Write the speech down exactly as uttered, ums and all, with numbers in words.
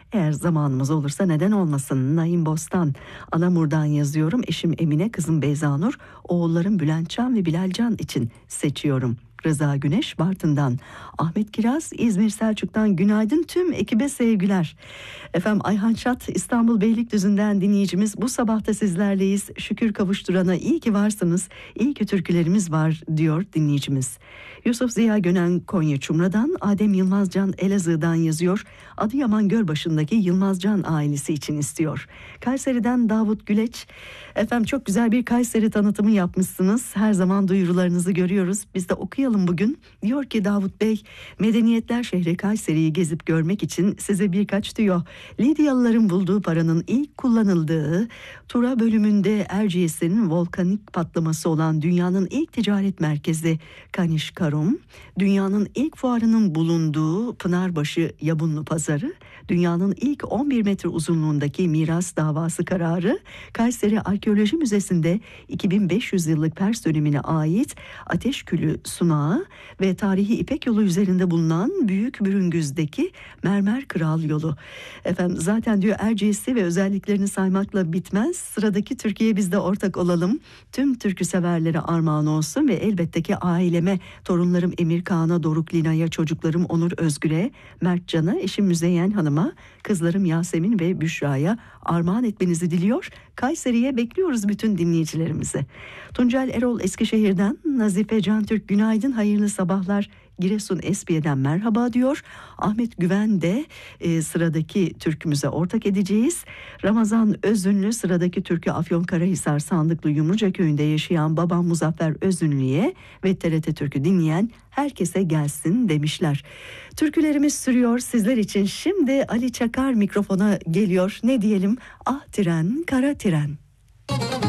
Eğer zamanımız olursa neden olmasın. Naim Bostan, Anamur'dan yazıyorum. Eşim Emine, kızım Beyzanur, oğullarım Bülentcan ve Bilalcan için seçiyorum. Rıza Güneş, Bartın'dan. Ahmet Kiraz, İzmir Selçuk'tan günaydın, tüm ekibe sevgiler. Efendim Ayhan Çat, İstanbul Beylikdüzü'nden dinleyicimiz. Bu sabah da sizlerleyiz. Şükür kavuşturana iyi ki varsınız. İyi ki türkülerimiz var diyor dinleyicimiz. Yusuf Ziya Gönen, Konya Çumra'dan. Adem Yılmazcan, Elazığ'dan yazıyor. Adıyaman Gölbaşı'ndaki Yılmazcan ailesi için istiyor. Kayseri'den Davut Güleç. Efendim çok güzel bir Kayseri tanıtımı yapmışsınız. Her zaman duyurularınızı görüyoruz. Biz de okuyalım bugün. Diyor ki Davut Bey, medeniyetler şehri Kayseri'yi gezip görmek için size birkaç tüyo. Lidyalıların bulduğu paranın ilk kullanıldığı Tura bölümünde Erciyes'in volkanik patlaması olan dünyanın ilk ticaret merkezi Kanişkarum, dünyanın ilk fuarının bulunduğu Pınarbaşı Yabunlu Pazarı, dünyanın ilk on bir metre uzunluğundaki miras davası kararı, Kayseri Arkeoloji Müzesi'nde iki bin beş yüz yıllık Pers dönemine ait Ateşkülü Sunağı ve tarihi İpek Yolu üzerinde bulunan Büyük Bürüngüz'deki Mermer Kral Yolu. Efendim zaten diyor Erciyes'i ve özelliklerini saymakla bitmez. Sıradaki Türkiye'ye biz de ortak olalım. Tüm türkü severlere armağan olsun ve elbette ki aileme, torunlarım Emir Kaan'a, Doruk Lina'ya, çocuklarım Onur Özgür'e, Mert Can'a, eşim Müzeyyen Hanım'a, kızlarım Yasemin ve Büşra'ya armağan etmenizi diliyor. Kayseri'ye bekliyoruz bütün dinleyicilerimizi. Tuncel Erol Eskişehir'den, Nazife Cantürk günaydın, hayırlı sabahlar. Giresun Espiye'den merhaba diyor. Ahmet Güven de e, sıradaki türkümüze ortak edeceğiz. Ramazan Özünlü sıradaki türkü Afyonkarahisar Sandıklı Yumruca köyünde yaşayan babam Muzaffer Özünlü'ye ve T R T Türkü dinleyen herkese gelsin demişler. Türkülerimiz sürüyor sizler için. Şimdi Ali Çakar mikrofona geliyor. Ne diyelim? Ah tren, kara tren.